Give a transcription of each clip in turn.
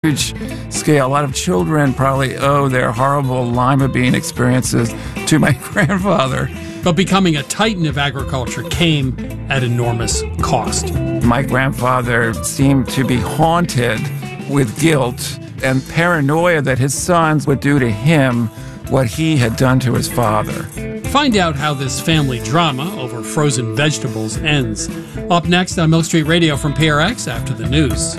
huge scale. A lot of children probably owe their horrible lima bean experiences to my grandfather. But becoming a titan of agriculture came at enormous cost. My grandfather seemed to be haunted with guilt and paranoia that his sons would do to him what he had done to his father. Find out how this family drama over frozen vegetables ends. Up next on Milk Street Radio from PRX after the news.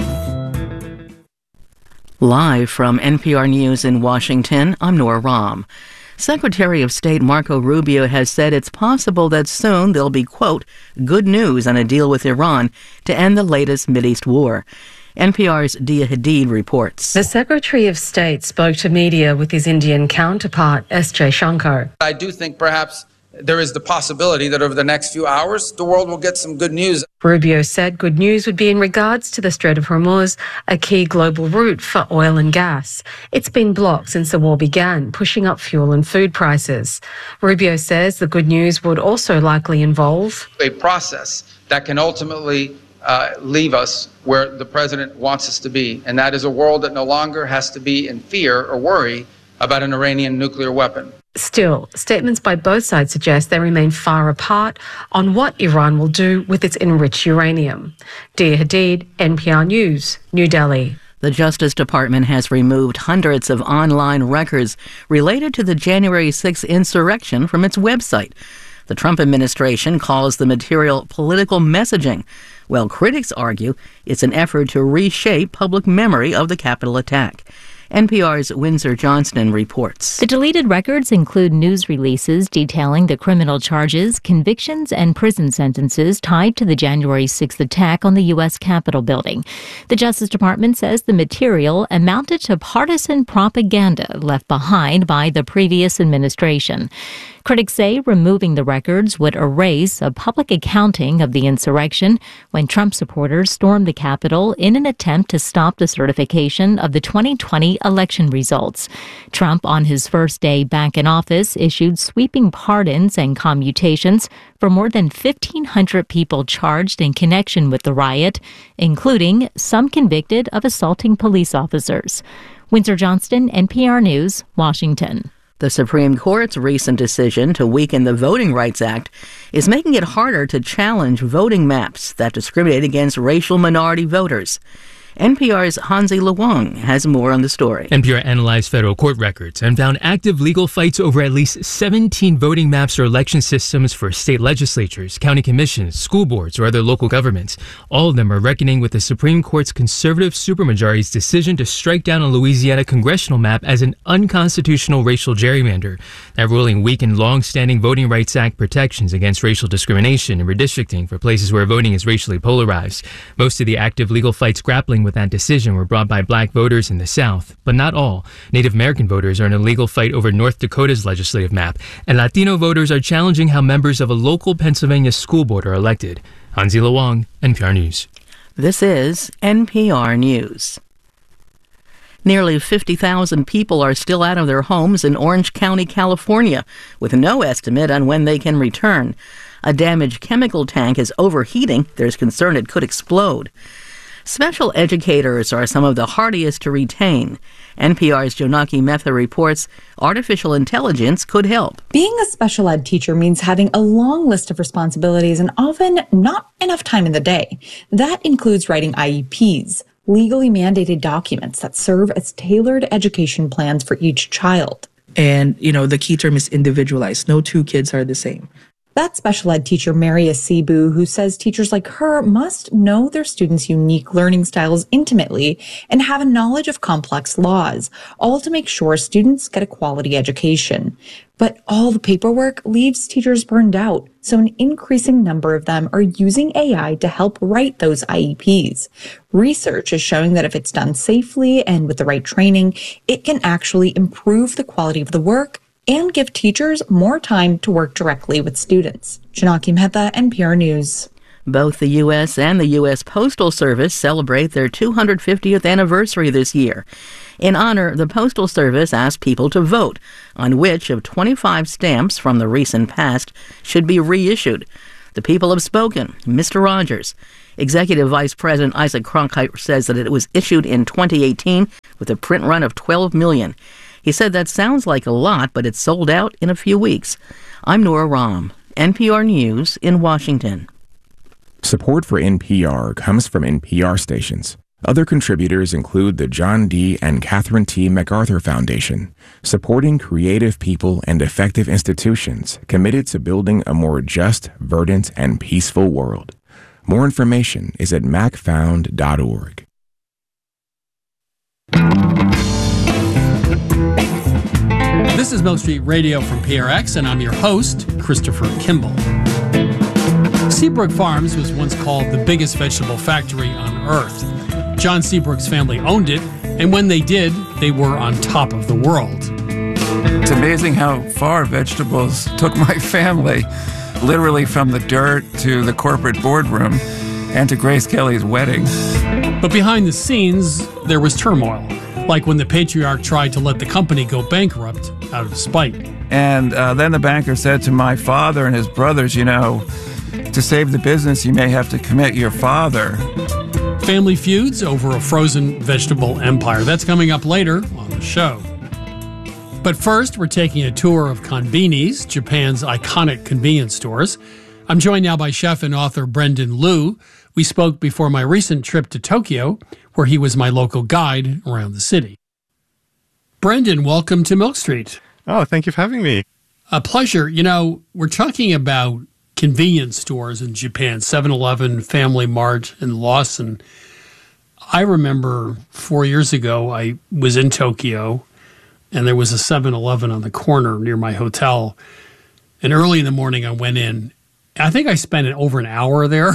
Live from NPR News in Washington, I'm Nora Rahm. Secretary of State Marco Rubio has said it's possible that soon there'll be, quote, good news on a deal with Iran to end the latest Mideast war. NPR's Dia Hadid reports. The Secretary of State spoke to media with his Indian counterpart, S.J. Shankar. I do think perhaps there is the possibility that over the next few hours, the world will get some good news. Rubio said good news would be in regards to the Strait of Hormuz, a key global route for oil and gas. It's been blocked since the war began, pushing up fuel and food prices. Rubio says the good news would also likely involve a process that can ultimately leave us where the president wants us to be, and that is a world that no longer has to be in fear or worry about an Iranian nuclear weapon. Still, statements by both sides suggest they remain far apart on what Iran will do with its enriched uranium. Dia Hadid, NPR News, New Delhi. The Justice Department has removed hundreds of online records related to the January 6th insurrection from its website. The Trump administration calls the material political messaging, while critics argue it's an effort to reshape public memory of the Capitol attack. NPR's Windsor Johnston reports. The deleted records include news releases detailing the criminal charges, convictions, and prison sentences tied to the January 6th attack on the U.S. Capitol building. The Justice Department says the material amounted to partisan propaganda left behind by the previous administration. Critics say removing the records would erase a public accounting of the insurrection when Trump supporters stormed the Capitol in an attempt to stop the certification of the 2020 election results. Trump, on his first day back in office, issued sweeping pardons and commutations for more than 1,500 people charged in connection with the riot, including some convicted of assaulting police officers. Windsor Johnston, NPR News, Washington. The Supreme Court's recent decision to weaken the Voting Rights Act is making it harder to challenge voting maps that discriminate against racial minority voters. NPR's Hansi Lewang has more on the story. NPR analyzed federal court records and found active legal fights over at least 17 voting maps or election systems for state legislatures, county commissions, school boards, or other local governments. All of them are reckoning with the Supreme Court's conservative supermajority's decision to strike down a Louisiana congressional map as an unconstitutional racial gerrymander. That ruling weakened long-standing Voting Rights Act protections against racial discrimination and redistricting for places where voting is racially polarized. Most of the active legal fights grappling with that decision were brought by black voters in the South, but not all. Native American voters are in a legal fight over North Dakota's legislative map, and Latino voters are challenging how members of a local Pennsylvania school board are elected. Hansi Lewang, NPR News. This is NPR News. Nearly 50,000 people are still out of their homes in Orange County, California, with no estimate on when they can return. A damaged chemical tank is overheating. There's concern it could explode. Special educators are some of the hardiest to retain. NPR's Jonaki Mehta reports artificial intelligence could help. Being a special ed teacher means having a long list of responsibilities and often not enough time in the day. That includes writing IEPs, legally mandated documents that serve as tailored education plans for each child. And, the key term is individualized. No two kids are the same. That's special ed teacher Mary Asibu, who says teachers like her must know their students' unique learning styles intimately and have a knowledge of complex laws, all to make sure students get a quality education. But all the paperwork leaves teachers burned out, so an increasing number of them are using AI to help write those IEPs. Research is showing that if it's done safely and with the right training, it can actually improve the quality of the work and give teachers more time to work directly with students. Jonaki Mehta, NPR News. Both the U.S. and the U.S. Postal Service celebrate their 250th anniversary this year. In honor, the Postal Service asked people to vote on which of 25 stamps from the recent past should be reissued. The people have spoken. Mr. Rogers. Executive Vice President Isaac Cronkite says that it was issued in 2018 with a print run of 12 million. He said that sounds like a lot, but it's sold out in a few weeks. I'm Nora Rahm, NPR News in Washington. Support for NPR comes from NPR stations. Other contributors include the John D. and Catherine T. MacArthur Foundation, supporting creative people and effective institutions committed to building a more just, verdant, and peaceful world. More information is at macfound.org. This is Milk Street Radio from PRX, and I'm your host, Christopher Kimball. Seabrook Farms was once called the biggest vegetable factory on Earth. John Seabrook's family owned it, and when they did, they were on top of the world. It's amazing how far vegetables took my family, literally from the dirt to the corporate boardroom and to Grace Kelly's wedding. But behind the scenes, there was turmoil, like when the patriarch tried to let the company go bankrupt out of spite. And then the banker said to my father and his brothers, to save the business, you may have to commit your father. Family feuds over a frozen vegetable empire. That's coming up later on the show. But first, we're taking a tour of Konbini's, Japan's iconic convenience stores. I'm joined now by chef and author Brendan Liu. We spoke before my recent trip to Tokyo, where he was my local guide around the city. Brendan, welcome to Milk Street. Oh, thank you for having me. A pleasure. We're talking about convenience stores in Japan, 7-Eleven, Family Mart, and Lawson. I remember 4 years ago, I was in Tokyo, and there was a 7-Eleven on the corner near my hotel. And early in the morning, I went in. I think I spent over an hour there.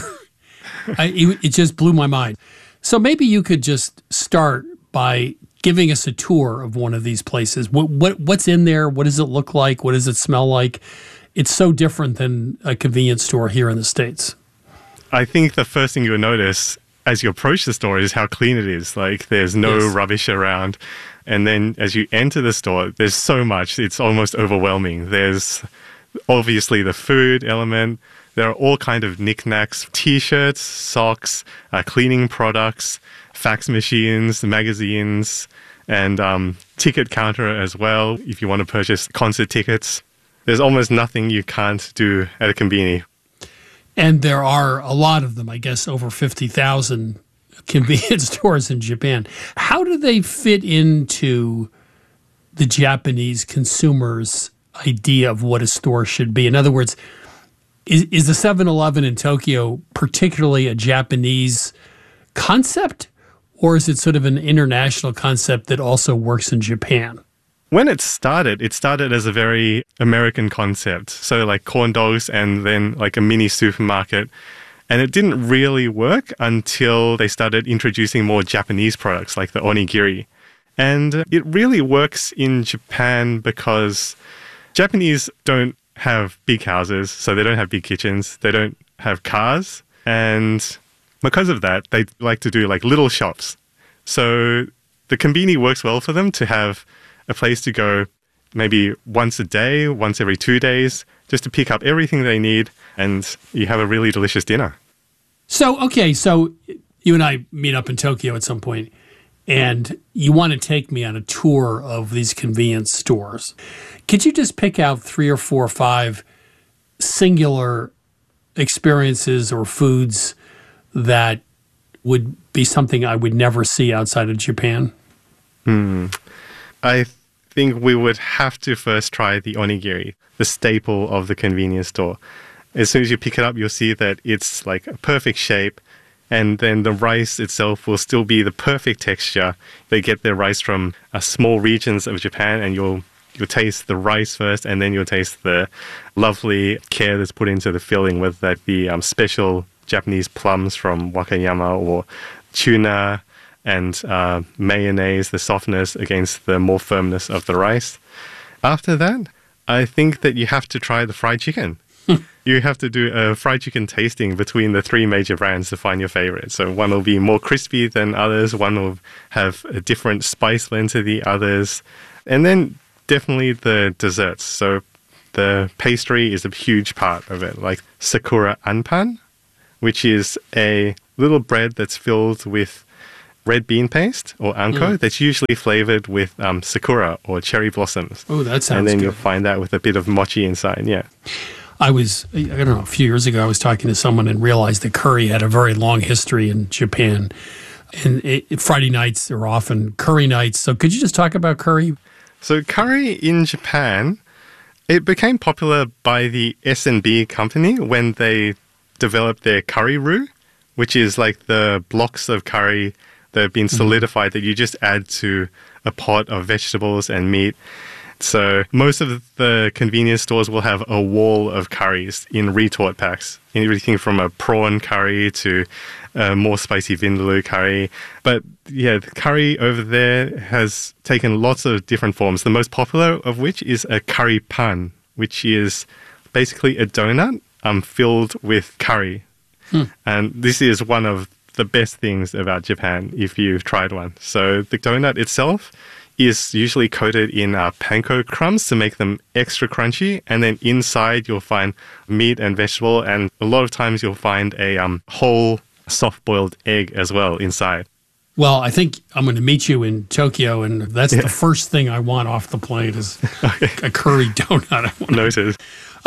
It just blew my mind. So maybe you could just start by giving us a tour of one of these places. What's in there? What does it look like? What does it smell like? It's so different than a convenience store here in the States. I think the first thing you'll notice as you approach the store is how clean it is. Like, there's no rubbish around. And then as you enter the store, there's so much. It's almost overwhelming. There's obviously the food element. There are all kinds of knickknacks, T-shirts, socks, cleaning products, fax machines, magazines, and ticket counter as well if you want to purchase concert tickets. There's almost nothing you can't do at a konbini. And there are a lot of them, I guess, over 50,000 convenience stores in Japan. How do they fit into the Japanese consumer's idea of what a store should be? In other words, is the 7-Eleven in Tokyo particularly a Japanese concept, or is it sort of an international concept that also works in Japan? When it started as a very American concept. So like corn dogs and then like a mini supermarket. And it didn't really work until they started introducing more Japanese products like the onigiri. And it really works in Japan because Japanese don't have big houses, so they don't have big kitchens. They don't have cars. And because of that, they like to do like little shops. So the konbini works well for them to have a place to go maybe once a day, once every 2 days, just to pick up everything they need, and you have a really delicious dinner. So you and I meet up in Tokyo at some point, and you want to take me on a tour of these convenience stores. Could you just pick out 3 or 4 or 5 singular experiences or foods that would be something I would never see outside of Japan? I think we would have to first try the onigiri, the staple of the convenience store. As soon as you pick it up, you'll see that it's like a perfect shape, and then the rice itself will still be the perfect texture. They get their rice from small regions of Japan, and you'll taste the rice first, and then you'll taste the lovely care that's put into the filling, whether that be special Japanese plums from Wakayama or tuna, and mayonnaise, the softness against the more firmness of the rice. After that, I think that you have to try the fried chicken. You have to do a fried chicken tasting between the 3 major brands to find your favorite. So one will be more crispy than others, one will have a different spice blend to the others, and then definitely the desserts. So the pastry is a huge part of it, like sakura anpan, which is a little bread that's filled with red bean paste or anko that's usually flavored with sakura or cherry blossoms. Oh, that sounds And then good. you'll find that with a bit of mochi inside, yeah. I don't know, a few years ago, I was talking to someone and realized that curry had a very long history in Japan. And Friday nights are often curry nights. So could you just talk about curry? So curry in Japan, it became popular by the S&B company when they developed their curry roux, which is like the blocks of curry that have been solidified that you just add to a pot of vegetables and meat. So most of the convenience stores will have a wall of curries in retort packs, everything from a prawn curry to a more spicy vindaloo curry. But yeah, the curry over there has taken lots of different forms, the most popular of which is a curry pan, which is basically a donut filled with curry. And this is one of the best things about Japan if you've tried one. So the donut itself is usually coated in panko crumbs to make them extra crunchy. And then inside you'll find meat and vegetable. And a lot of times you'll find a whole soft-boiled egg as well inside. Well, I think I'm going to meet you in Tokyo, and that's the first thing I want off the plate is a curry donut. Noted.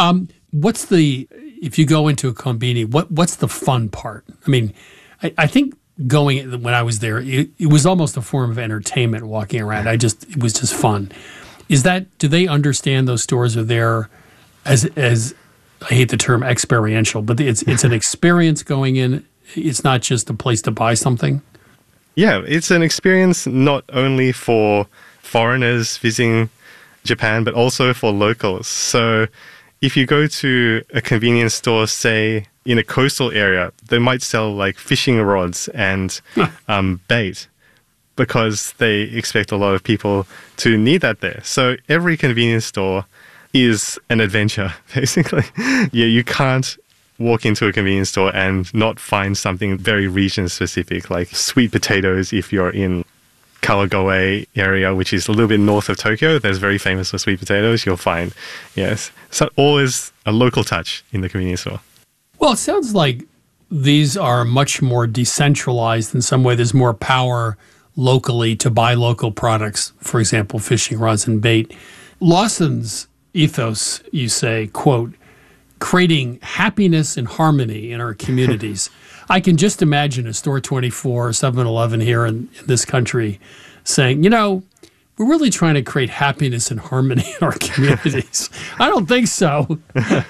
If you go into a konbini, what's the fun part? I mean, I think when I was there, it was almost a form of entertainment walking around. It was just fun. Do they understand those stores are there as I hate the term experiential, but it's an experience going in. It's not just a place to buy something. Yeah, it's an experience not only for foreigners visiting Japan, but also for locals. So if you go to a convenience store, say, in a coastal area, they might sell like fishing rods and bait because they expect a lot of people to need that there. So every convenience store is an adventure, basically. Yeah, you can't walk into a convenience store and not find something very region-specific, like sweet potatoes if you're in Kawagoe area, which is a little bit north of Tokyo. That's very famous for sweet potatoes. You'll find, yes. So always a local touch in the convenience store. Well, it sounds like these are much more decentralized in some way. There's more power locally to buy local products, for example, fishing rods and bait. Lawson's ethos, you say, quote, creating happiness and harmony in our communities. I can just imagine a Store 24 or 7-Eleven here in this country saying, we're really trying to create happiness and harmony in our communities. I don't think so.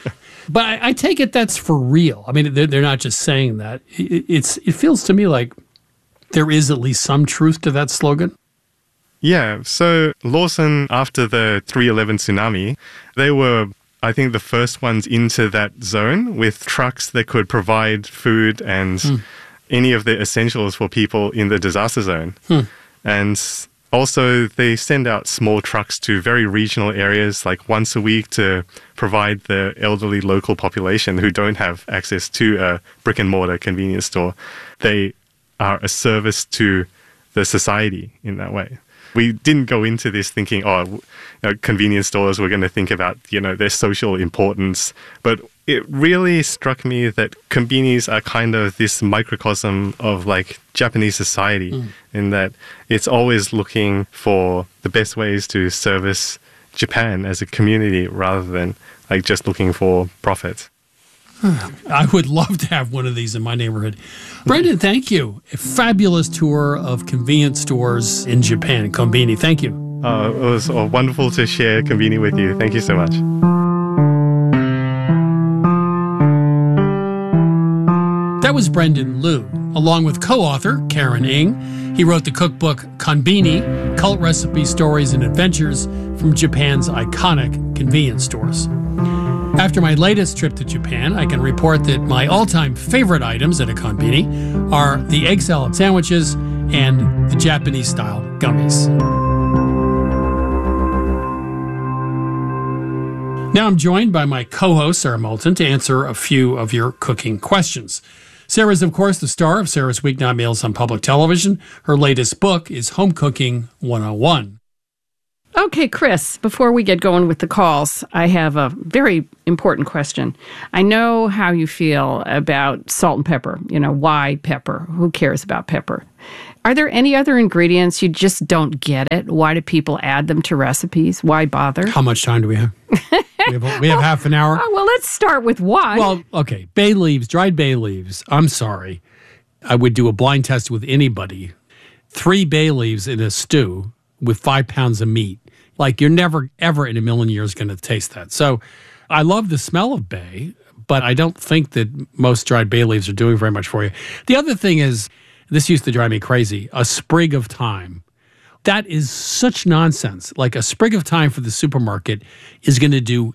But I take it that's for real. I mean, they're not just saying that. It feels to me like there is at least some truth to that slogan. Yeah, so Lawson, after the 3/11 tsunami, they were, I think, the first ones into that zone with trucks that could provide food and any of the essentials for people in the disaster zone. And also, they send out small trucks to very regional areas, like once a week, to provide the elderly local population who don't have access to a brick-and-mortar convenience store. They are a service to the society in that way. We didn't go into this thinking, convenience stores, we're going to think about, their social importance. But it really struck me that konbinis are kind of this microcosm of like Japanese society in that it's always looking for the best ways to service Japan as a community rather than like just looking for profit. I would love to have one of these in my neighborhood. Brendan, thank you. A fabulous tour of convenience stores in Japan, konbini. Thank you. It was wonderful to share konbini with you. Thank you so much. That was Brendan Liu, along with co-author Karen Ng. He wrote the cookbook Konbini, Cult Recipes, Stories, and Adventures from Japan's Iconic Convenience Stores. After my latest trip to Japan, I can report that my all-time favorite items at a konbini are the egg salad sandwiches and the Japanese-style gummies. Now I'm joined by my co-host, Sarah Moulton, to answer a few of your cooking questions. Sarah is, of course, the star of Sarah's Weeknight Meals on public television. Her latest book is Home Cooking 101. Okay, Chris, before we get going with the calls, I have a very important question. I know how you feel about salt and pepper. Why pepper? Who cares about pepper? Are there any other ingredients you just don't get it? Why do people add them to recipes? Why bother? How much time do we have? we have half an hour. Well, let's start with why. Well, okay. Bay leaves, dried bay leaves. I'm sorry. I would do a blind test with anybody. 3 bay leaves in a stew with 5 pounds of meat. Like, you're never, ever in a million years going to taste that. So I love the smell of bay, but I don't think that most dried bay leaves are doing very much for you. The other thing is, this used to drive me crazy, a sprig of thyme. That is such nonsense. Like, a sprig of thyme for the supermarket is going to do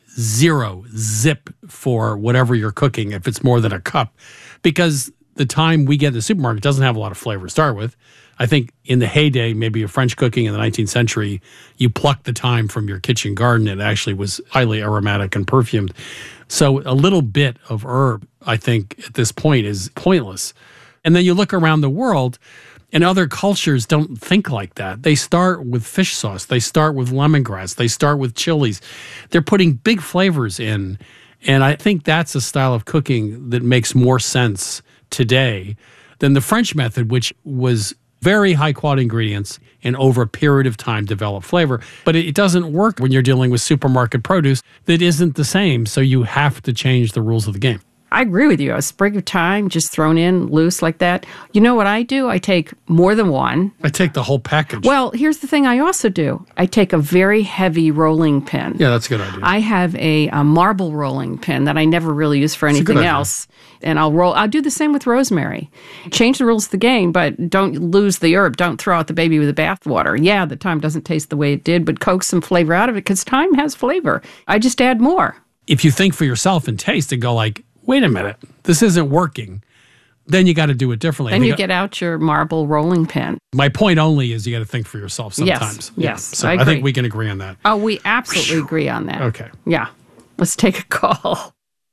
zip for whatever you're cooking if it's more than a cup. Because the thyme we get in the supermarket doesn't have a lot of flavor to start with. I think in the heyday, maybe of French cooking in the 19th century, you plucked the thyme from your kitchen garden. It actually was highly aromatic and perfumed. So a little bit of herb, I think, at this point is pointless. And then you look around the world, and other cultures don't think like that. They start with fish sauce. They start with lemongrass. They start with chilies. They're putting big flavors in. And I think that's a style of cooking that makes more sense today than the French method, which was very high quality ingredients and over a period of time develop flavor. But it doesn't work when you're dealing with supermarket produce that isn't the same. So you have to change the rules of the game. I agree with you. A sprig of thyme just thrown in loose like that. You know what I do? I take more than one. I take the whole package. Well, here's the thing I also do. I take a very heavy rolling pin. Yeah, that's a good idea. I have a marble rolling pin that I never really use for anything else. And I'll do the same with rosemary. Change the rules of the game, but don't lose the herb. Don't throw out the baby with the bathwater. Yeah, the thyme doesn't taste the way it did, but coax some flavor out of it because thyme has flavor. I just add more. If you think for yourself and taste and go like, wait a minute, this isn't working, then you got to do it differently. Then you get out your marble rolling pin. My point only is you got to think for yourself sometimes. Yes, So I think we can agree on that. Oh, we absolutely agree on that. Okay. Yeah. Let's take a call.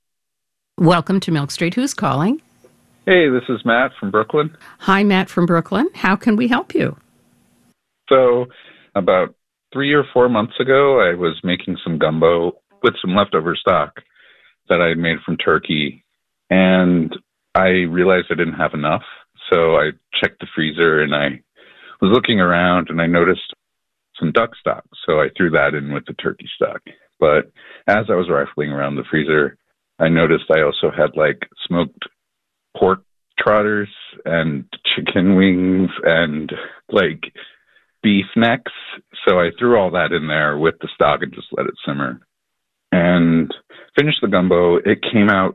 Welcome to Milk Street. Who's calling? Hey, this is Matt from Brooklyn. Hi, Matt from Brooklyn. How can we help you? So about 3 or 4 months ago, I was making some gumbo with some leftover stock that I had made from turkey, and I realized I didn't have enough. So I checked the freezer, and I was looking around, and I noticed some duck stock. So I threw that in with the turkey stock. But as I was rifling around the freezer, I noticed I also had like smoked pork trotters and chicken wings and like beef necks. So I threw all that in there with the stock and just let it simmer and finished the gumbo. It came out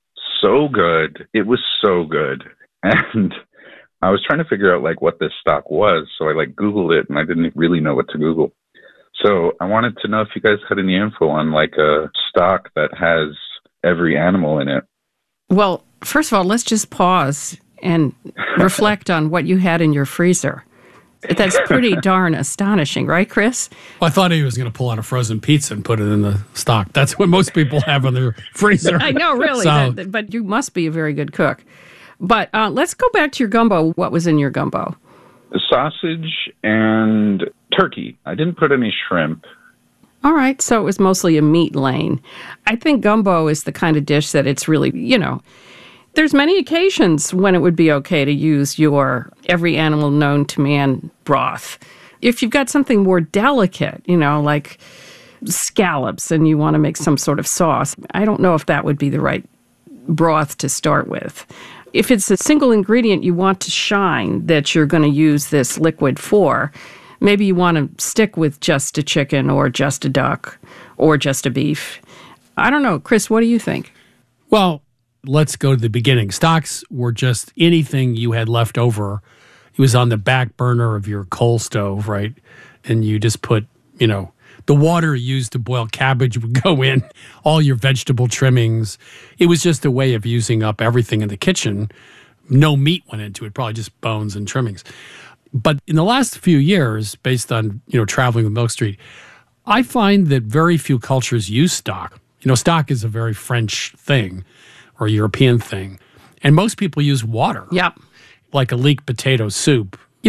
so good. It was so good. And I was trying to figure out like what this stock was. So I like Googled it, and I didn't really know what to Google. So I wanted to know if you guys had any info on like a stock that has every animal in it. Well, first of all, let's just pause and reflect on what you had in your freezer. That's pretty darn astonishing, right, Chris? Well, I thought he was going to pull out a frozen pizza and put it in the stock. That's what most people have in their freezer. I know, really. So, but you must be a very good cook. But let's go back to your gumbo. What was in your gumbo? The sausage and turkey. I didn't put any shrimp. All right, so it was mostly a meat lane. I think gumbo is the kind of dish that it's really, there's many occasions when it would be okay to use your every animal known to man broth. If you've got something more delicate, like scallops, and you want to make some sort of sauce, I don't know if that would be the right broth to start with. If it's a single ingredient you want to shine that you're going to use this liquid for, maybe you want to stick with just a chicken or just a duck or just a beef. I don't know. Chris, what do you think? Well, let's go to the beginning. Stocks were just anything you had left over. It was on the back burner of your coal stove, right? And you just put, the water used to boil cabbage would go in, all your vegetable trimmings. It was just a way of using up everything in the kitchen. No meat went into it, probably just bones and trimmings. But in the last few years, based on, traveling with Milk Street, I find that very few cultures use stock. Stock is a very French thing or European thing. And most people use water. Yep. Like a leek potato soup.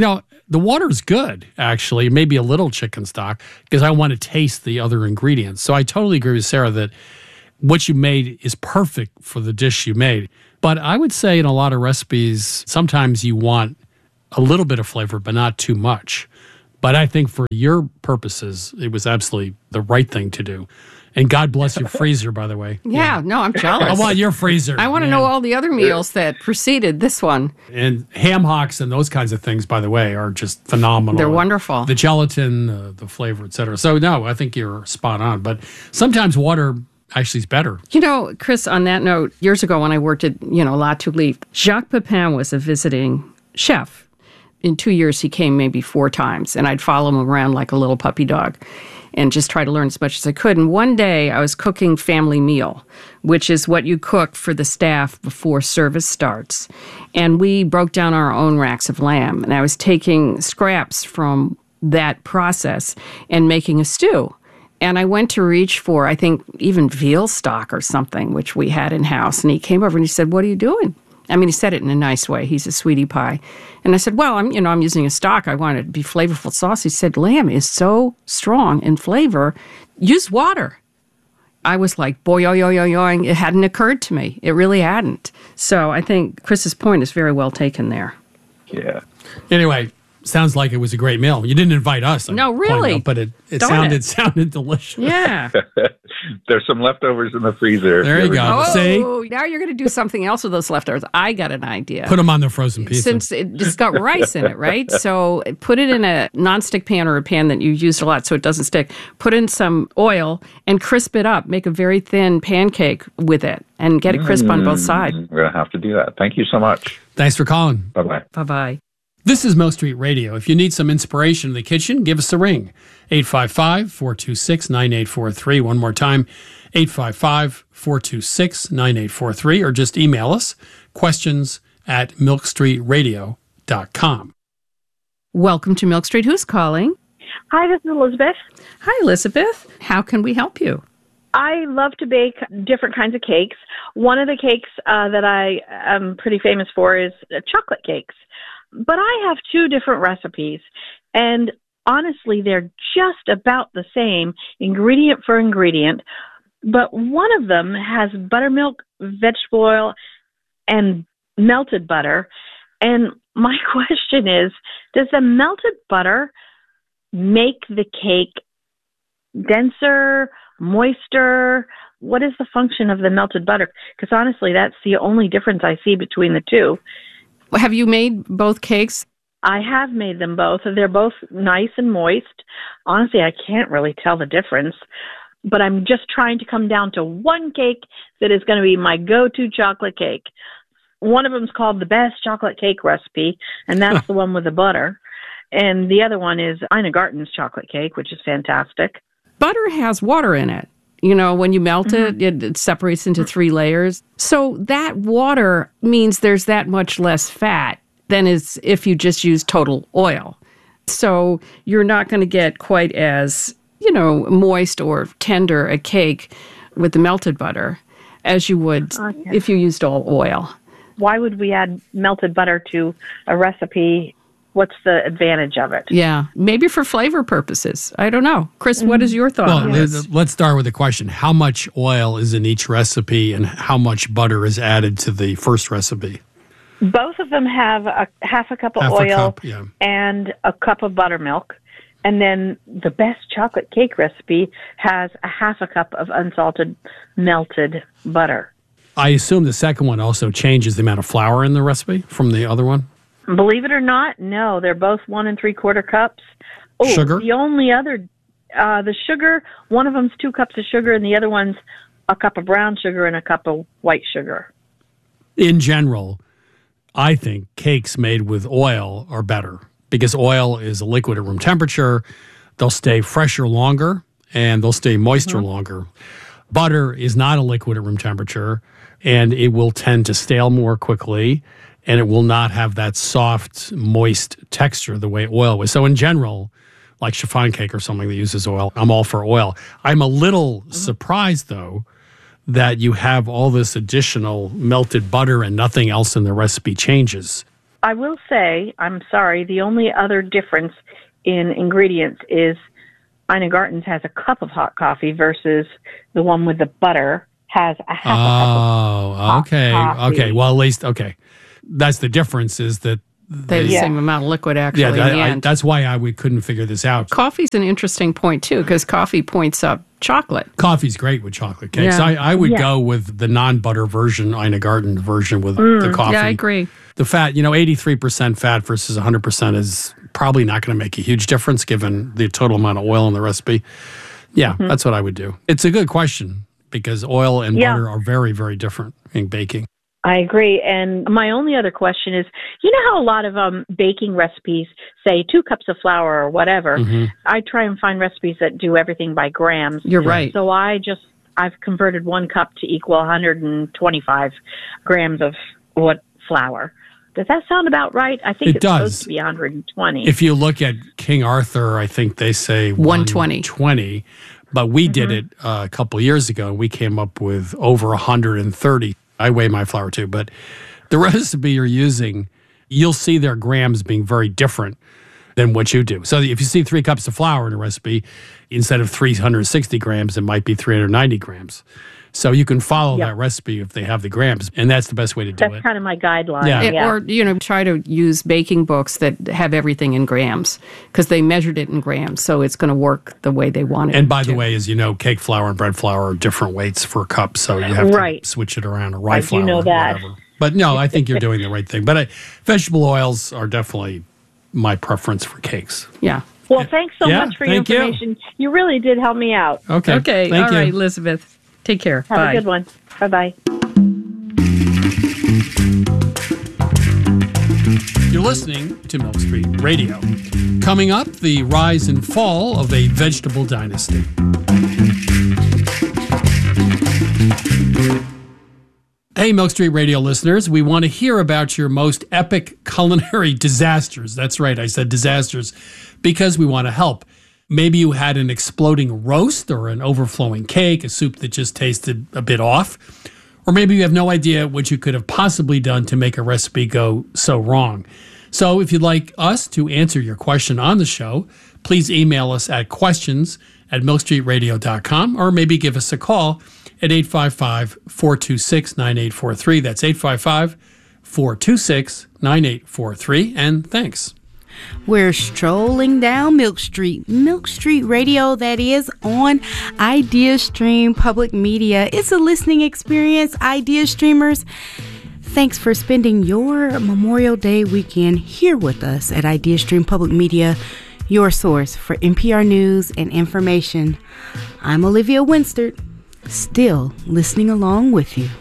The water's good, actually, maybe a little chicken stock, because I want to taste the other ingredients. So I totally agree with Sarah that what you made is perfect for the dish you made. But I would say in a lot of recipes, sometimes you want a little bit of flavor, but not too much. But I think for your purposes, it was absolutely the right thing to do. And God bless your freezer, by the way. Yeah, no, I'm jealous. I want your freezer. I want to know all the other meals that preceded this one. And ham hocks and those kinds of things, by the way, are just phenomenal. They're wonderful. The gelatin, the flavor, et cetera. So, no, I think you're spot on. But sometimes water actually is better. You know, Chris, on that note, years ago when I worked at, La Tulipe, Jacques Pepin was a visiting chef. In 2 years, he came maybe 4 times, and I'd follow him around like a little puppy dog and just try to learn as much as I could. And one day I was cooking family meal, which is what you cook for the staff before service starts. And we broke down our own racks of lamb, and I was taking scraps from that process and making a stew. And I went to reach for, I think, even veal stock or something, which we had in-house. And he came over and he said, "What are you doing?" I mean, he said it in a nice way. He's a sweetie pie. And I said, well, I'm using a stock. I want it to be flavorful sauce. He said, lamb is so strong in flavor. Use water. I was like, boing. It hadn't occurred to me. It really hadn't. So I think Chris's point is very well taken there. Yeah. Anyway, sounds like it was a great meal. You didn't invite us. No, really. Out, but it sounded delicious. Yeah. There's some leftovers in the freezer. There you go. See? Now you're going to do something else with those leftovers. I got an idea. Put them on the frozen pizza. Since it's got rice in it, right? So put it in a nonstick pan or a pan that you've used a lot so it doesn't stick. Put in some oil and crisp it up. Make a very thin pancake with it and get it crisp on both sides. We're going to have to do that. Thank you so much. Thanks for calling. Bye-bye. Bye-bye. This is Milk Street Radio. If you need some inspiration in the kitchen, give us a ring. 855-426-9843. One more time, 855-426-9843, or just email us, questions@milkstreetradio.com. Welcome to Milk Street. Who's calling? Hi, this is Elizabeth. Hi, Elizabeth. How can we help you? I love to bake different kinds of cakes. One of the cakes that I am pretty famous for is chocolate cakes. But I have 2 different recipes, and honestly, they're just about the same, ingredient for ingredient. But one of them has buttermilk, vegetable oil, and melted butter. And my question is, does the melted butter make the cake denser, moister? What is the function of the melted butter? Because honestly, that's the only difference I see between the 2. Have you made both cakes? I have made them both. They're both nice and moist. Honestly, I can't really tell the difference. But I'm just trying to come down to one cake that is going to be my go-to chocolate cake. One of them is called the best chocolate cake recipe, and that's the one with the butter. And the other one is Ina Garten's chocolate cake, which is fantastic. Butter has water in it. When you melt it, it separates into 3 layers. So that water means there's that much less fat than is if you just use total oil. So you're not going to get quite as, moist or tender a cake with the melted butter as you would if you used all oil. Why would we add melted butter to a recipe? What's the advantage of it? Yeah, maybe for flavor purposes. I don't know. Chris, what is your thought on this? Let's start with the question. How much oil is in each recipe and how much butter is added to the first recipe? Both of them have half a cup of oil and a cup of buttermilk. And then the best chocolate cake recipe has a half a cup of unsalted melted butter. I assume the second one also changes the amount of flour in the recipe from the other one? Believe it or not, no. They're both 1 3/4 cups. Oh, sugar? The only other, the sugar, one of them's 2 cups of sugar and the other one's a cup of brown sugar and a cup of white sugar. In general, I think cakes made with oil are better because oil is a liquid at room temperature. They'll stay fresher longer and they'll stay moister longer. Butter is not a liquid at room temperature and it will tend to stale more quickly. And it will not have that soft, moist texture the way oil was. So in general, like chiffon cake or something that uses oil, I'm all for oil. I'm a little surprised, though, that you have all this additional melted butter and nothing else in the recipe changes. I will say, I'm sorry, the only other difference in ingredients is Ina Garten's has a cup of hot coffee versus the one with the butter has a half a cup of hot coffee. Okay. Well, at least, okay. That's the difference is that they have the same amount of liquid, actually, in the end. That's why we couldn't figure this out. Coffee's an interesting point, too, because coffee points up chocolate. Coffee's great with chocolate cakes. Yeah. I would go with the non-butter version, Ina Garten version with the coffee. Yeah, I agree. The fat, 83% fat versus 100% is probably not going to make a huge difference given the total amount of oil in the recipe. Yeah, that's what I would do. It's a good question because oil and butter are very, very different in baking. I agree. And my only other question is, you know how a lot of baking recipes say 2 cups of flour or whatever? I try and find recipes that do everything by grams. You're right. So I've converted 1 cup to equal 125 grams of flour. Does that sound about right? I think it's supposed to be 120. If you look at King Arthur, I think they say 120. But we did it a couple years ago, and we came up with over 130. I weigh my flour too, but the recipe you're using, you'll see their grams being very different than what you do. So if you see 3 cups of flour in a recipe, instead of 360 grams, it might be 390 grams. So you can follow that recipe if they have the grams, and that's the best way to do it. That's kind of my guideline. Or, try to use baking books that have everything in grams because they measured it in grams, so it's going to work the way they want it And by the way, as you know, cake flour and bread flour are different weights for a cup, so you have to switch it around, or rye flour. I do know that. Whatever. But no, I think you're doing the right thing. But vegetable oils are definitely my preference for cakes. Yeah. Well, thanks so much for your information. You really did help me out. Okay. All right, Elizabeth. Take care. Have a good one. Bye-bye. You're listening to Milk Street Radio. Coming up, the rise and fall of a vegetable dynasty. Hey, Milk Street Radio listeners, we want to hear about your most epic culinary disasters. That's right, I said disasters, because we want to help. Maybe you had an exploding roast or an overflowing cake, a soup that just tasted a bit off. Or maybe you have no idea what you could have possibly done to make a recipe go so wrong. So if you'd like us to answer your question on the show, please email us at questions@milkstreetradio.com or maybe give us a call at 855-426-9843. That's 855-426-9843. And thanks. We're strolling down Milk Street Radio, that is, on IdeaStream Public Media. It's a listening experience, Idea Streamers. Thanks for spending your Memorial Day weekend here with us at IdeaStream Public Media, your source for NPR news and information. I'm Olivia Winstert, still listening along with you.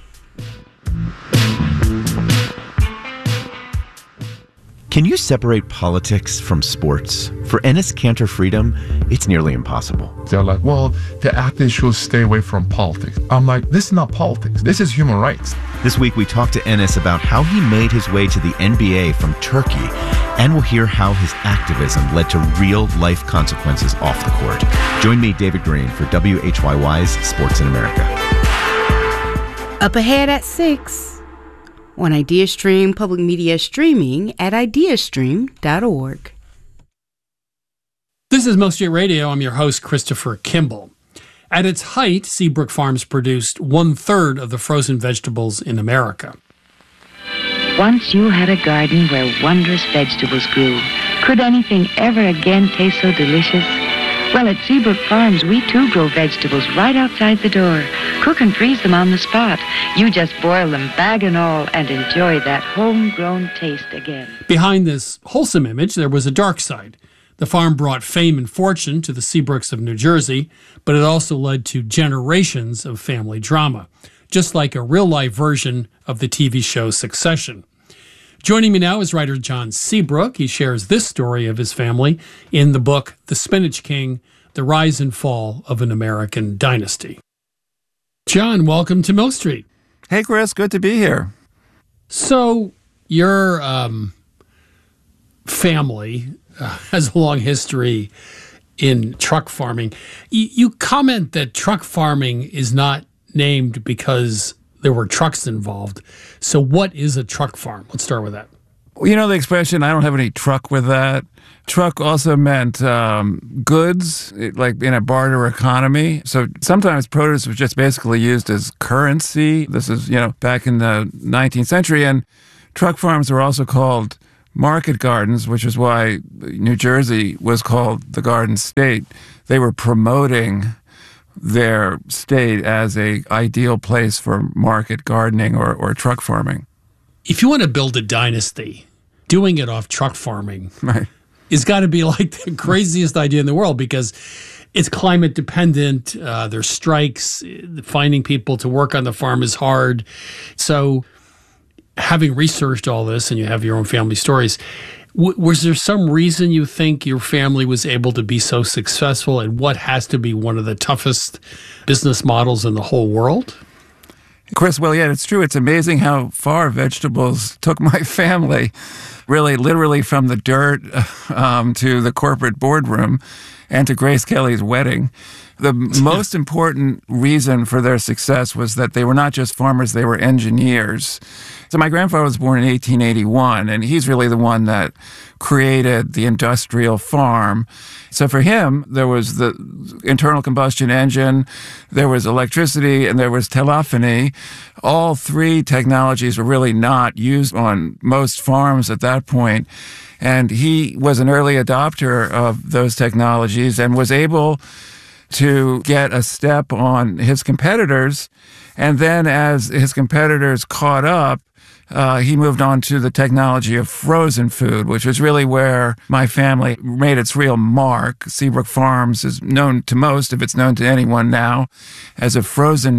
Can you separate politics from sports? For Enes Kanter Freedom, it's nearly impossible. They're like, well, the athletes should stay away from politics. I'm like, this is not politics. This is human rights. This week, we talked to Enes about how he made his way to the NBA from Turkey, and we'll hear how his activism led to real-life consequences off the court. Join me, David Green, for WHYY's Sports in America. Up ahead at 6 on IdeaStream Public Media, streaming at ideastream.org. This is Milk Street Radio. I'm your host, Christopher Kimball. At its height, Seabrook Farms produced 1/3 of the frozen vegetables in America. Once you had a garden where wondrous vegetables grew. Could anything ever again taste so delicious? Well, at Seabrook Farms, we too grow vegetables right outside the door. Cook and freeze them on the spot. You just boil them, bag and all, and enjoy that homegrown taste again. Behind this wholesome image, there was a dark side. The farm brought fame and fortune to the Seabrooks of New Jersey, but it also led to generations of family drama, just like a real-life version of the TV show Succession. Joining me now is writer John Seabrook. He shares this story of his family in the book The Spinach King, The Rise and Fall of an American Dynasty. John, welcome to Milk Street. Hey, Chris, good to be here. So your family has a long history in truck farming. You comment that truck farming is not named because there were trucks involved. So what is a truck farm? Let's start with that. You know the expression, I don't have any truck with that? Truck also meant goods, like in a barter economy. So sometimes produce was just basically used as currency. This is, back in the 19th century. And truck farms were also called market gardens, which is why New Jersey was called the Garden State. They were promoting their state as an ideal place for market gardening or truck farming. If you want to build a dynasty, doing it off truck farming is got to be like the craziest idea in the world, because it's climate dependent. There's strikes. Finding people to work on the farm is hard. So having researched all this, and you have your own family stories, was there some reason you think your family was able to be so successful at what has to be one of the toughest business models in the whole world? Chris, well, yeah, it's true. It's amazing how far vegetables took my family, really literally from the dirt to the corporate boardroom and to Grace Kelly's wedding. The most important reason for their success was that they were not just farmers, they were engineers. So my grandfather was born in 1881, and he's really the one that created the industrial farm. So for him, there was the internal combustion engine, there was electricity, and there was telephony. All three technologies were really not used on most farms at that point. And he was an early adopter of those technologies and was able to get a step on his competitors. And then as his competitors caught up, he moved on to the technology of frozen food, which was really where my family made its real mark. Seabrook Farms is known to most, if it's known to anyone now, as a frozen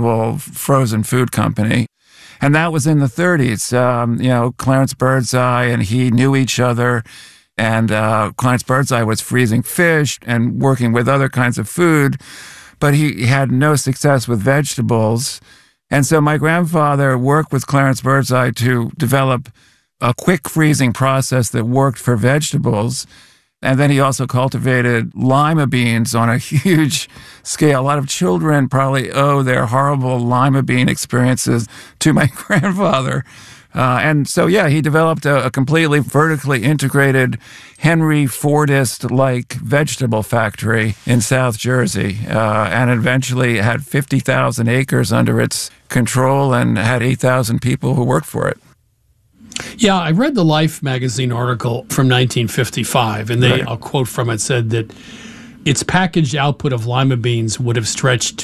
food company. And that was in the 30s. Clarence Birdseye and he knew each other. And Clarence Birdseye was freezing fish and working with other kinds of food, but he had no success with vegetables. And so my grandfather worked with Clarence Birdseye to develop a quick freezing process that worked for vegetables. And then he also cultivated lima beans on a huge scale. A lot of children probably owe their horrible lima bean experiences to my grandfather. And so, he developed a completely vertically integrated Henry Fordist-like vegetable factory in South Jersey, and eventually had 50,000 acres under its control and had 8,000 people who worked for it. Yeah, I read the Life magazine article from 1955, and I'll quote from it, said that its packaged output of lima beans would have stretched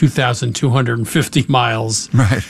2,250 miles. Right.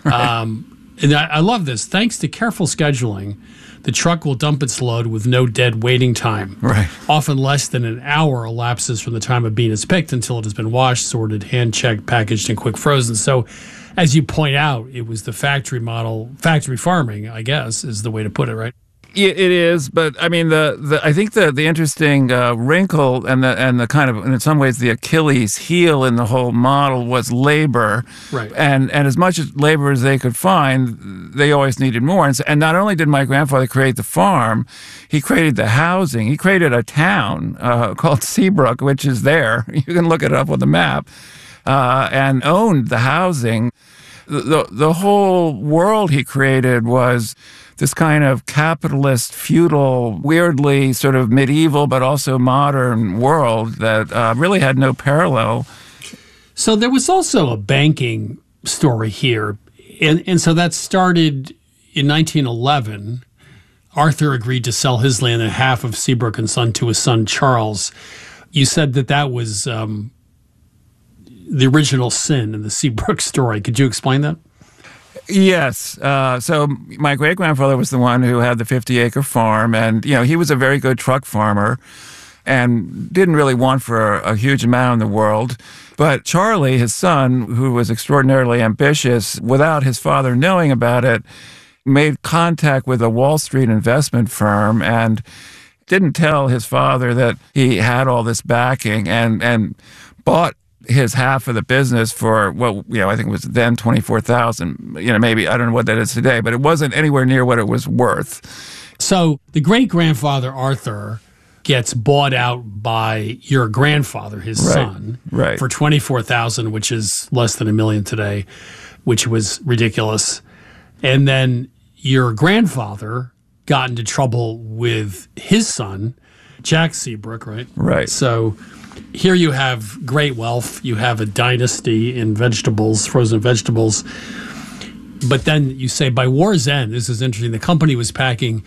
And I love this. Thanks to careful scheduling, the truck will dump its load with no dead waiting time. Right. Often less than an hour elapses from the time a bean is picked until it has been washed, sorted, hand-checked, packaged, and quick frozen. So, as you point out, it was the factory model, factory farming, I guess, is the way to put it, right? Yeah, it is, but I mean, I think the interesting wrinkle and the kind of, in some ways, the Achilles heel in the whole model was labor, right? And as much as labor as they could find, they always needed more. And not only did my grandfather create the farm, he created the housing. He created a town called Seabrook, which is there. You can look it up on the map, and owned the housing. The whole world he created was this kind of capitalist, feudal, weirdly sort of medieval, but also modern world that really had no parallel. So there was also a banking story here. And so that started in 1911. Arthur agreed to sell his land and half of Seabrook and Son to his son, Charles. You said that was the original sin in the Seabrook story. Could you explain that? Yes. So my great-grandfather was the one who had the 50-acre farm, and, he was a very good truck farmer and didn't really want for a huge amount in the world. But Charlie, his son, who was extraordinarily ambitious, without his father knowing about it, made contact with a Wall Street investment firm and didn't tell his father that he had all this backing and bought his half of the business for I think it was then $24,000. Maybe I don't know what that is today, but it wasn't anywhere near what it was worth. So the great-grandfather Arthur gets bought out by your grandfather, his son, for $24,000, which is less than $1 million today, which was ridiculous. And then your grandfather got into trouble with his son, Jack Seabrook, right? Right. So here you have great wealth. You have a dynasty in vegetables, frozen vegetables. But then you say by war's end, this is interesting, the company was packing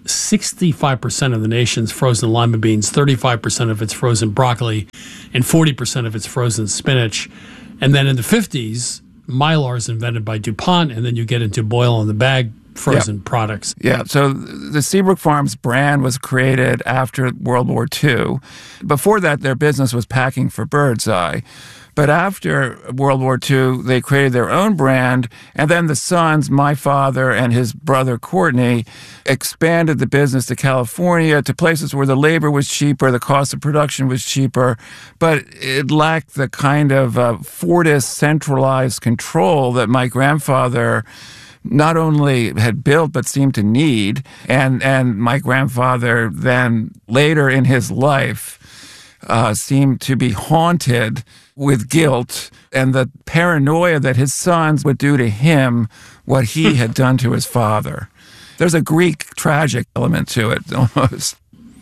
65% of the nation's frozen lima beans, 35% of its frozen broccoli, and 40% of its frozen spinach. And then in the 50s, Mylar is invented by DuPont, and then you get into boil in the bag frozen products. Yeah, so the Seabrook Farms brand was created after World War II. Before that, their business was packing for Birdseye. But after World War II, they created their own brand, and then the sons, my father and his brother Courtney, expanded the business to California, to places where the labor was cheaper, the cost of production was cheaper, but it lacked the kind of Fortis centralized control that my grandfather not only had built but seemed to need. And my grandfather then, later in his life, seemed to be haunted with guilt and the paranoia that his sons would do to him what he had done to his father. There's a Greek tragic element to it, almost.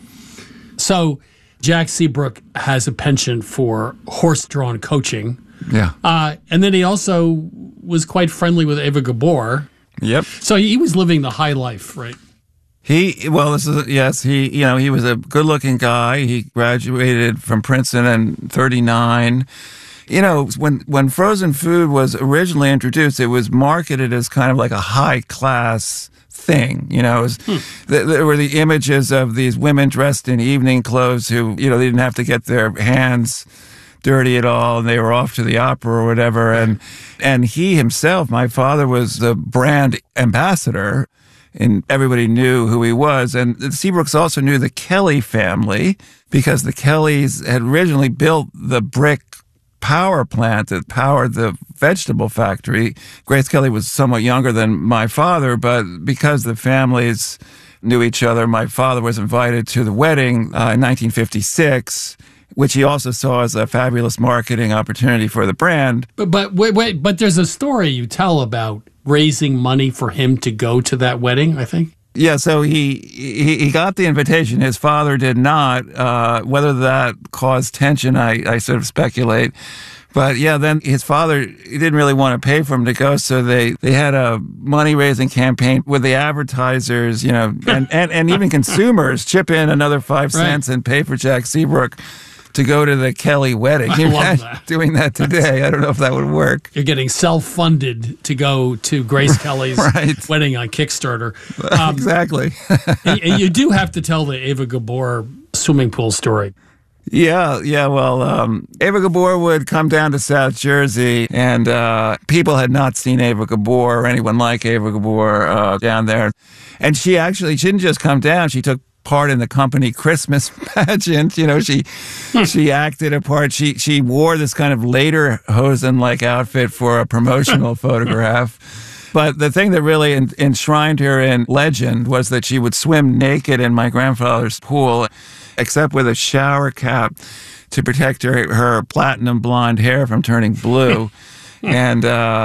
So Jack Seabrook has a penchant for horse-drawn coaching. Yeah. And then he also was quite friendly with Eva Gabor. Yep. So he was living the high life, right? He was a good-looking guy. He graduated from Princeton in 1939. You know, when frozen food was originally introduced, it was marketed as kind of like a high-class thing. You know, there were the images of these women dressed in evening clothes who, you know, they didn't have to get their hands dirty at all, and they were off to the opera or whatever. And he himself, my father, was the brand ambassador, and everybody knew who he was. And the Seabrooks also knew the Kelly family, because the Kellys had originally built the brick power plant that powered the vegetable factory. Grace Kelly was somewhat younger than my father, but because the families knew each other, my father was invited to the wedding in 1956, which he also saw as a fabulous marketing opportunity for the brand. But wait, but there's a story you tell about raising money for him to go to that wedding, I think. Yeah, so he got the invitation. His father did not. Whether that caused tension, I sort of speculate. But yeah, then his father, he didn't really want to pay for him to go, so they had a money-raising campaign where the advertisers, you know, and even consumers chip in another 5 cents and pay for Jack Seabrook to go to the Kelly wedding. I love that. Doing that today, I don't know if that would work. You're getting self-funded to go to Grace Kelly's wedding on Kickstarter. Exactly. You do have to tell the Eva Gabor swimming pool story. Yeah. Well, Eva Gabor would come down to South Jersey, and people had not seen Eva Gabor or anyone like Eva Gabor down there. And she didn't just come down, she took part in the company Christmas pageant. You know, she acted a part. She wore this kind of lederhosen-like outfit for a promotional photograph. But the thing that really enshrined her in legend was that she would swim naked in my grandfather's pool, except with a shower cap to protect her platinum blonde hair from turning blue. And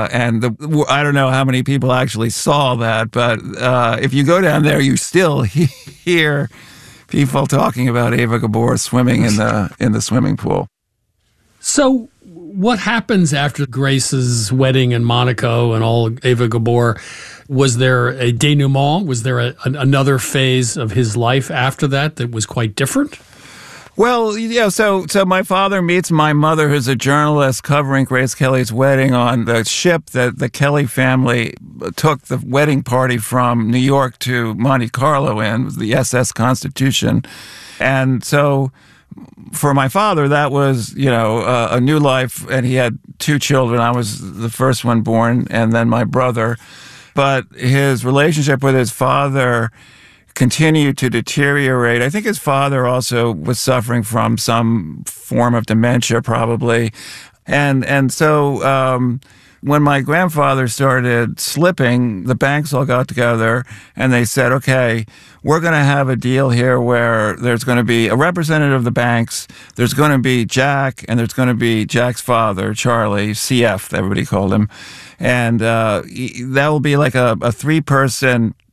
I don't know how many people actually saw that, but if you go down there, you still hear people talking about Eva Gabor swimming in the swimming pool. So what happens after Grace's wedding in Monaco and all Eva Gabor? Was there a denouement? Was there another phase of his life after that was quite different? Well, yeah, so my father meets my mother, who's a journalist covering Grace Kelly's wedding on the ship that the Kelly family took the wedding party from New York to Monte Carlo in, the SS Constitution. And so for my father, that was, you know, a new life, and he had 2 children. I was the first one born, and then my brother. But his relationship with his father continued to deteriorate. I think his father also was suffering from some form of dementia, probably. And so when my grandfather started slipping, the banks all got together and they said, okay, we're going to have a deal here where there's going to be a representative of the banks, there's going to be Jack, and there's going to be Jack's father, Charlie, CF, everybody called him. And that will be like a 3-person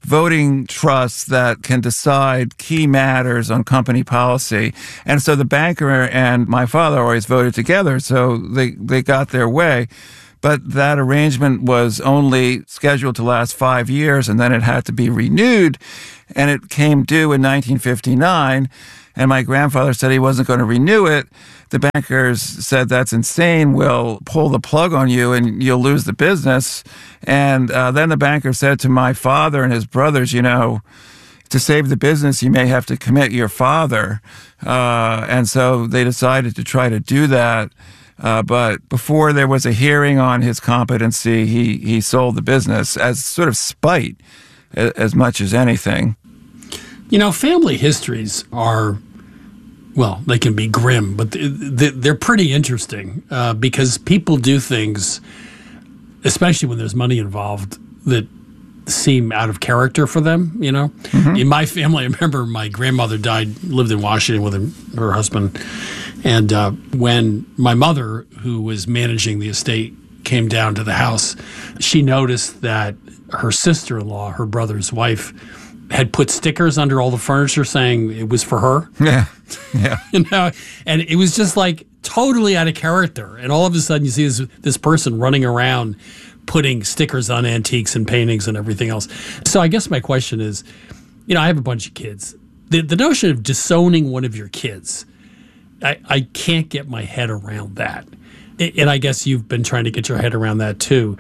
voting trusts that can decide key matters on company policy. And so the banker and my father always voted together, so they got their way. But that arrangement was only scheduled to last 5 years, and then it had to be renewed, and it came due in 1959, and my grandfather said he wasn't going to renew it. The bankers said, that's insane, we'll pull the plug on you and you'll lose the business. And then the banker said to my father and his brothers, to save the business, you may have to commit your father. And so they decided to try to do that. But before there was a hearing on his competency, he sold the business as sort of spite as much as anything. Family histories are, well, they can be grim, but they're pretty interesting because people do things, especially when there's money involved, that seem out of character for them, Mm-hmm. In my family, I remember my grandmother lived in Washington with her husband. And when my mother, who was managing the estate, came down to the house, she noticed that her sister-in-law, her brother's wife, had put stickers under all the furniture saying it was for her. Yeah. And it was just like totally out of character. And all of a sudden you see this person running around putting stickers on antiques and paintings and everything else. So I guess my question is, I have a bunch of kids. The notion of disowning one of your kids, I can't get my head around that. And I guess you've been trying to get your head around that too.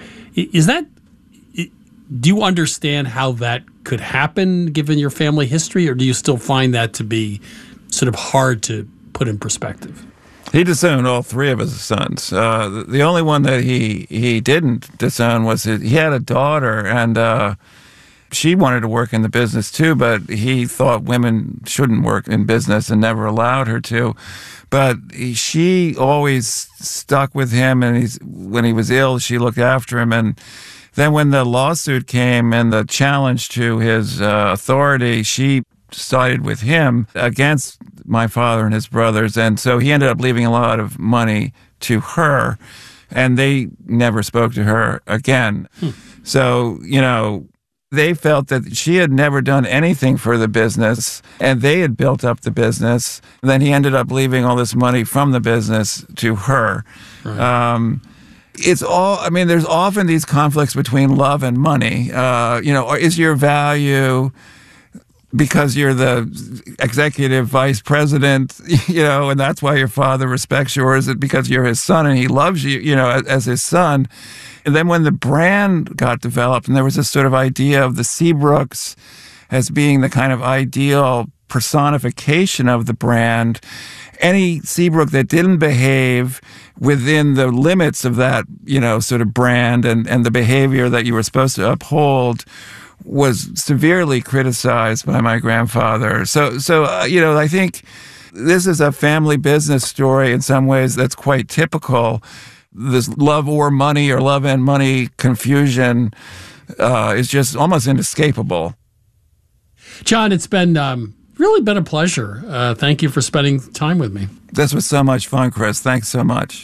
Do you understand how that could happen given your family history, or do you still find that to be sort of hard to put in perspective? He disowned all three of his sons. The only one that he didn't disown was he had a daughter, and she wanted to work in the business too, but he thought women shouldn't work in business and never allowed her to. But she always stuck with him, and when he was ill, she looked after him. And then when the lawsuit came and the challenge to his authority, she sided with him against my father and his brothers. And so he ended up leaving a lot of money to her, and they never spoke to her again. So, they felt that she had never done anything for the business, and they had built up the business. Then he ended up leaving all this money from the business to her. Right. It's all, there's often these conflicts between love and money. Is your value because you're the executive vice president, and that's why your father respects you, or is it because you're his son and he loves you, as his son? And then when the brand got developed, and there was this sort of idea of the Seabrooks as being the kind of ideal personification of the brand, any Seabrook that didn't behave within the limits of that, sort of brand and the behavior that you were supposed to uphold was severely criticized by my grandfather. So I think this is a family business story in some ways that's quite typical. This love or money or love and money confusion is just almost inescapable. John, it's been really been a pleasure. Thank you for spending time with me. This was so much fun, Chris. Thanks so much.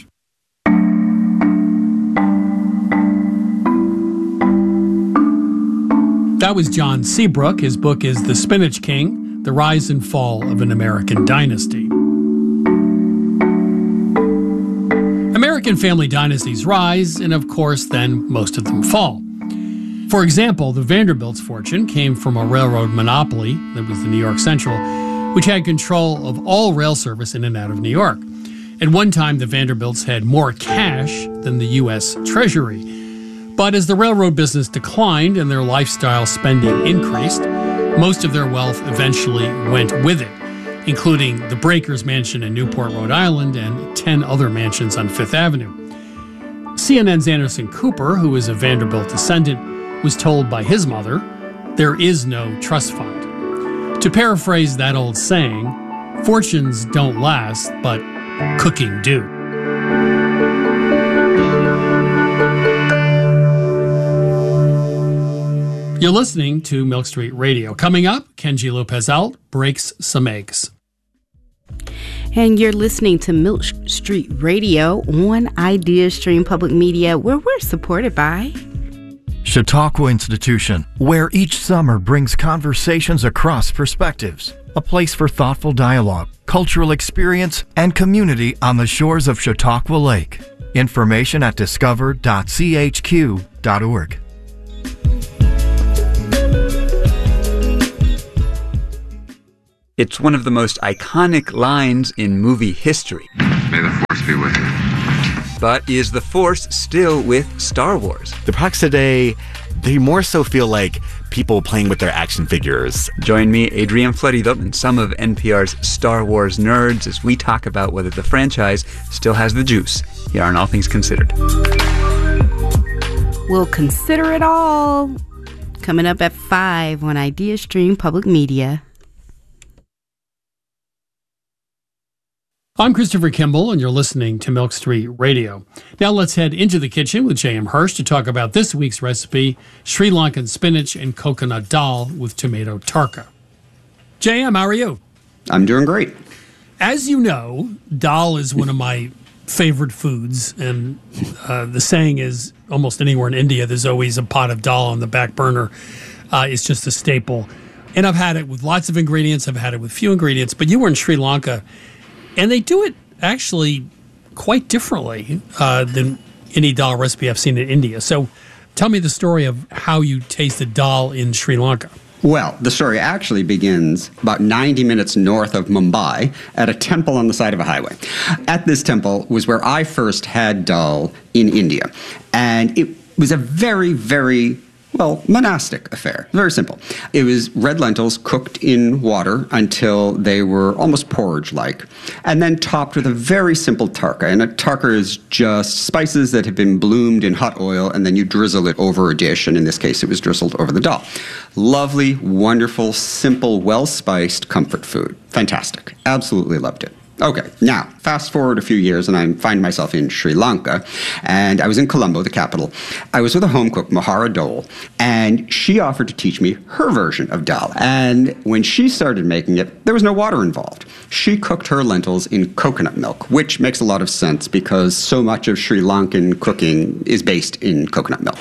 That was John Seabrook. His book is The Spinach King, The Rise and Fall of an American Dynasty. American family dynasties rise, and of course, then most of them fall. For example, the Vanderbilt's fortune came from a railroad monopoly, that was the New York Central, which had control of all rail service in and out of New York. At one time, the Vanderbilts had more cash than the U.S. Treasury. But as the railroad business declined and their lifestyle spending increased, most of their wealth eventually went with it, including the Breakers Mansion in Newport, Rhode Island, and 10 other mansions on Fifth Avenue. CNN's Anderson Cooper, who is a Vanderbilt descendant, was told by his mother, "There is no trust fund." To paraphrase that old saying, fortunes don't last, but cooking do. You're listening to Milk Street Radio. Coming up, Kenji Lopez-Alt breaks some eggs. And you're listening to Milk Street Radio on Ideas Stream Public Media, where we're supported by Chautauqua Institution, where each summer brings conversations across perspectives. A place for thoughtful dialogue, cultural experience, and community on the shores of Chautauqua Lake. Information at discover.chq.org. It's one of the most iconic lines in movie history. May the Force be with you. But is the Force still with Star Wars? The products today, they more so feel like people playing with their action figures. Join me, Adrian Florido, and some of NPR's Star Wars nerds as we talk about whether the franchise still has the juice here on All Things Considered. We'll consider it all. Coming up at 5 on Idea Stream Public Media. I'm Christopher Kimball, and you're listening to Milk Street Radio. Now let's head into the kitchen with J.M. Hirsch to talk about this week's recipe, Sri Lankan spinach and coconut dal with tomato tarka. J.M., how are you? I'm doing great. As you know, dal is one of my favorite foods, and the saying is almost anywhere in India, there's always a pot of dal on the back burner. It's just a staple. And I've had it with lots of ingredients. I've had it with few ingredients. But you were in Sri Lanka, and they do it actually quite differently than any dal recipe I've seen in India. So tell me the story of how you tasted dal in Sri Lanka. Well, the story actually begins about 90 minutes north of Mumbai at a temple on the side of a highway. At this temple was where I first had dal in India. And it was a very, very monastic affair. Very simple. It was red lentils cooked in water until they were almost porridge-like, and then topped with a very simple tarka. And a tarka is just spices that have been bloomed in hot oil, and then you drizzle it over a dish, and in this case, it was drizzled over the dal. Lovely, wonderful, simple, well-spiced comfort food. Fantastic. Absolutely loved it. Okay, now, fast forward a few years, and I find myself in Sri Lanka, and I was in Colombo, the capital. I was with a home cook, Mahara Dole, and she offered to teach me her version of dal. And when she started making it, there was no water involved. She cooked her lentils in coconut milk, which makes a lot of sense because so much of Sri Lankan cooking is based in coconut milk.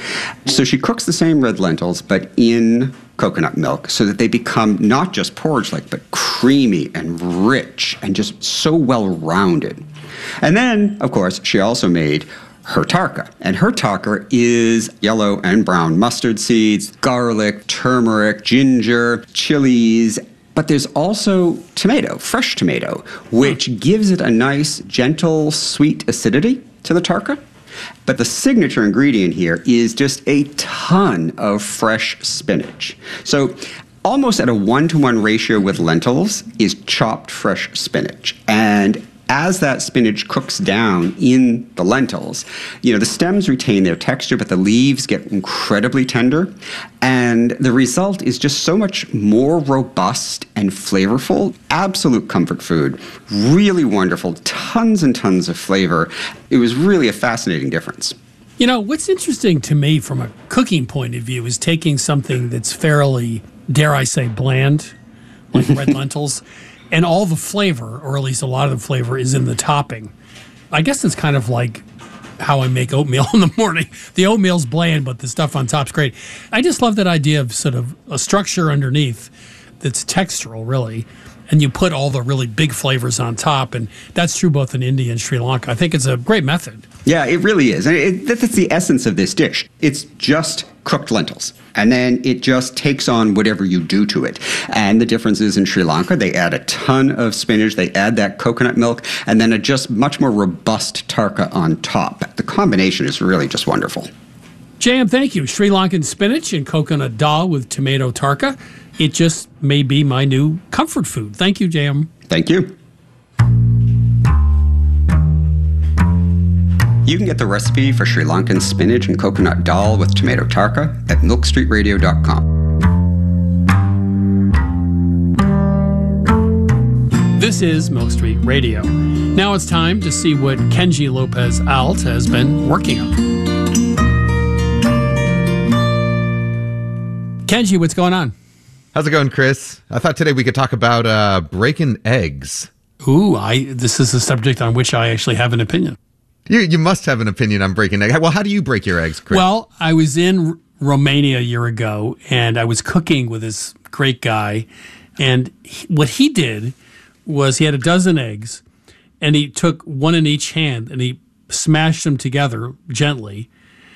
So she cooks the same red lentils, but in coconut milk, so that they become not just porridge-like, but creamy and rich and just so well-rounded. And then, of course, she also made her tarka. And her tarka is yellow and brown mustard seeds, garlic, turmeric, ginger, chilies, but there's also tomato, fresh tomato, which gives it a nice, gentle, sweet acidity to the tarka. But the signature ingredient here is just a ton of fresh spinach. So almost at a 1-to-1 ratio with lentils is chopped fresh spinach. And as that spinach cooks down in the lentils, the stems retain their texture, but the leaves get incredibly tender. And the result is just so much more robust and flavorful. Absolute comfort food. Really wonderful. Tons and tons of flavor. It was really a fascinating difference. What's interesting to me from a cooking point of view is taking something that's fairly, dare I say, bland, like red lentils, and all the flavor, or at least a lot of the flavor, is in the topping. I guess it's kind of like how I make oatmeal in the morning. The oatmeal's bland, but the stuff on top's great. I just love that idea of sort of a structure underneath that's textural, really, and you put all the really big flavors on top, and that's true both in India and Sri Lanka. I think it's a great method. Yeah, it really is. That's the essence of this dish. It's just cooked lentils, and then it just takes on whatever you do to it. And the difference is in Sri Lanka, they add a ton of spinach, they add that coconut milk, and then a just much more robust tarka on top. The combination is really just wonderful. J.M., thank you. Sri Lankan spinach and coconut dal with tomato tarka. It just may be my new comfort food. Thank you, J.M. Thank you. You can get the recipe for Sri Lankan spinach and coconut dal with tomato tarka at milkstreetradio.com. This is Milk Street Radio. Now it's time to see what Kenji Lopez Alt has been working on. Kenji, what's going on? How's it going, Chris? I thought today we could talk about breaking eggs. Ooh, this is a subject on which I actually have an opinion. You must have an opinion on breaking eggs. Well, how do you break your eggs, Chris? Well, I was in Romania a year ago, and I was cooking with this great guy, and what he did was he had a dozen eggs, and he took one in each hand, and he smashed them together gently.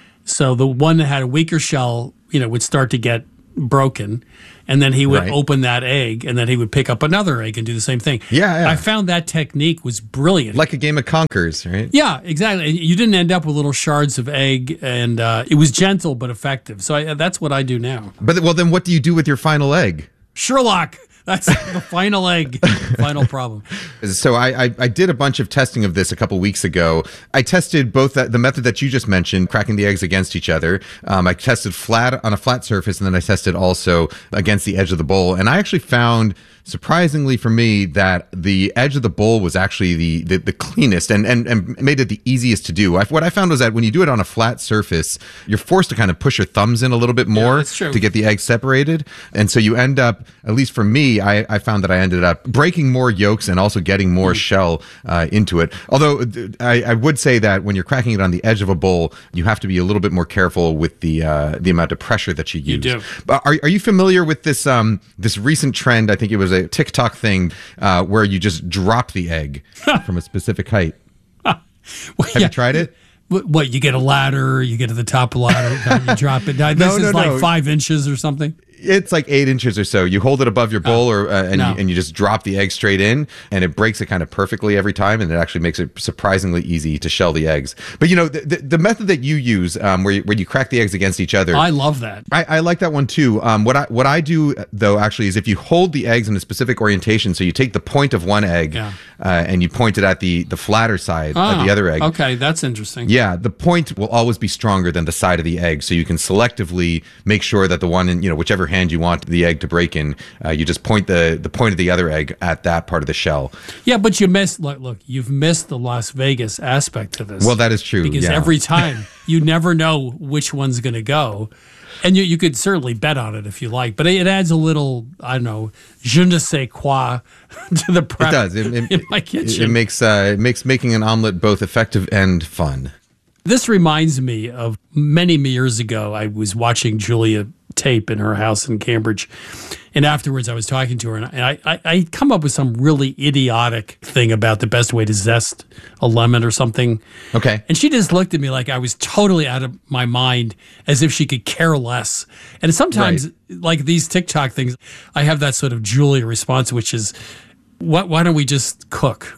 So the one that had a weaker shell, would start to get broken, and then he would open that egg, and then he would pick up another egg and do the same thing. Yeah. I found that technique was brilliant. Like a game of Conkers, right? Yeah, exactly. You didn't end up with little shards of egg, and it was gentle but effective. So that's what I do now. But then what do you do with your final egg? Sherlock. That's the final egg, final problem. So I did a bunch of testing of this a couple weeks ago. I tested both the method that you just mentioned, cracking the eggs against each other. I tested flat on a flat surface, and then I tested also against the edge of the bowl. And I actually found, surprisingly for me, that the edge of the bowl was actually the cleanest and made it the easiest to do. What I found was that when you do it on a flat surface, you're forced to kind of push your thumbs in a little bit more to get the eggs separated. And so you end up, at least for me, I found that I ended up breaking more yolks and also getting more shell into it. Although I would say that when you're cracking it on the edge of a bowl, you have to be a little bit more careful with the amount of pressure that you use. You do. But are you familiar with this this recent trend? I think it was a TikTok thing where you just drop the egg from a specific height. Have you tried it? What, you get a ladder, you get to the top of the ladder, you drop it. This is like 5 inches or something? It's like 8 inches or so. You hold it above your bowl, and you just drop the egg straight in, and it breaks it kind of perfectly every time, and it actually makes it surprisingly easy to shell the eggs. But the method that you use, where you crack the eggs against each other, I love that. I like that one too. What I do though actually is if you hold the eggs in a specific orientation, so you take the point of one egg and you point it at the flatter side of the other egg. Okay, that's interesting. Yeah, the point will always be stronger than the side of the egg, so you can selectively make sure that the one in whichever hand you want the egg to break in, you just point the point of the other egg at that part of the shell. Yeah, but you missed. Look, you've missed the Las Vegas aspect to this. Well, that is true. Because every time you never know which one's going to go. And you could certainly bet on it if you like, but it adds a little, I don't know, je ne sais quoi to the prep. It does. In my kitchen. It makes making an omelet both effective and fun. This reminds me of many years ago. I was watching Julia tape in her house in Cambridge, and afterwards I was talking to her, and I come up with some really idiotic thing about the best way to zest a lemon or something. Okay. And she just looked at me like I was totally out of my mind, as if she could care less. And sometimes, like these TikTok things, I have that sort of Julia response, which is, why don't we just cook?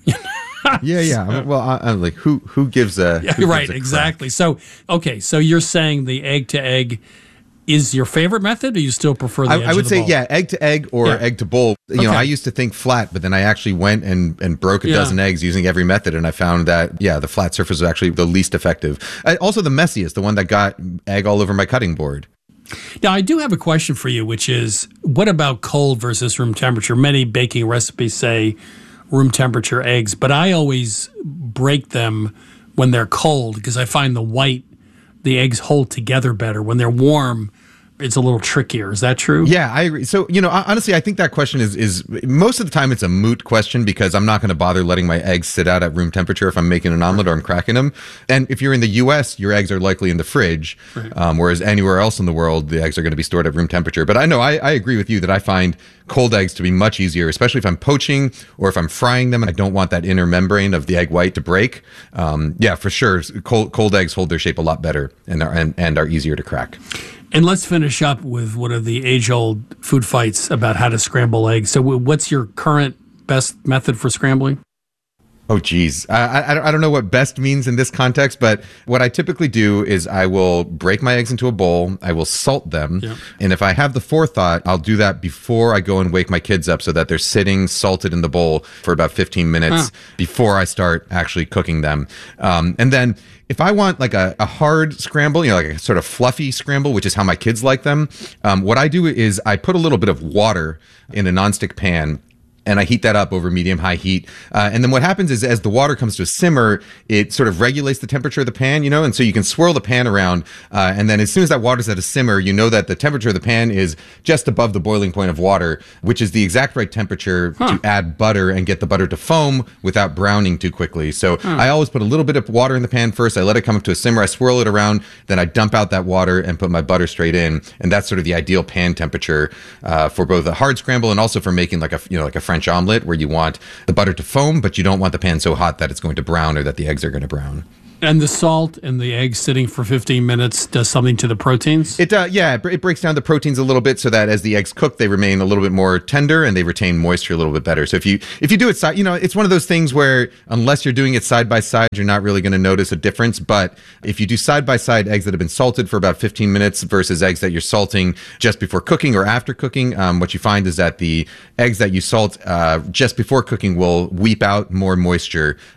Yeah. Well, I'm like, who gives a who right? gives a Exactly. So, okay. So you're saying the egg to egg is your favorite method, or you still prefer the edge I would of the say, bowl? yeah, egg to egg or egg to bowl. I used to think flat, but then I actually went and broke a dozen eggs using every method, and I found that, the flat surface was actually the least effective. Also the messiest, the one that got egg all over my cutting board. Now, I do have a question for you, which is, what about cold versus room temperature? Many baking recipes say room temperature eggs, but I always break them when they're cold because I find the eggs hold together better. When they're warm, it's a little trickier. Is that true? Yeah, I agree. So, honestly, I think that question is most of the time it's a moot question because I'm not going to bother letting my eggs sit out at room temperature if I'm making an omelet or I'm cracking them. And if you're in the U.S., your eggs are likely in the fridge, whereas anywhere else in the world, the eggs are going to be stored at room temperature. But I know I agree with you that I find cold eggs to be much easier, especially if I'm poaching or if I'm frying them and I don't want that inner membrane of the egg white to break. Yeah, for sure. Cold eggs hold their shape a lot better and are easier to crack. And let's finish up with one of the age-old food fights about how to scramble eggs. So what's your current best method for scrambling? Oh, geez. I don't know what best means in this context, but what I typically do is I will break my eggs into a bowl. I will salt them. Yep. And if I have the forethought, I'll do that before I go and wake my kids up so that they're sitting salted in the bowl for about 15 minutes before I start actually cooking them. And then if I want like a hard scramble, like a sort of fluffy scramble, which is how my kids like them, what I do is I put a little bit of water in a nonstick pan. and I heat that up over medium-high heat. And then what happens is as the water comes to a simmer, it sort of regulates the temperature of the pan, and so you can swirl the pan around. And then as soon as that water's at a simmer, you know that the temperature of the pan is just above the boiling point of water, which is the exact right temperature to add butter and get the butter to foam without browning too quickly. So I always put a little bit of water in the pan first. I let it come up to a simmer. I swirl it around. Then I dump out that water and put my butter straight in. And that's sort of the ideal pan temperature for both a hard scramble and also for making like a French omelet, where you want the butter to foam, but you don't want the pan so hot that it's going to brown or that the eggs are going to brown. And the salt and the egg sitting for 15 minutes does something to the proteins? It breaks down the proteins a little bit so that as the eggs cook, they remain a little bit more tender and they retain moisture a little bit better. So if you do it side, it's one of those things where unless you're doing it side by side, you're not really going to notice a difference. But if you do side by side eggs that have been salted for about 15 minutes versus eggs that you're salting just before cooking or after cooking, what you find is that the eggs that you salt just before cooking will weep out more moisture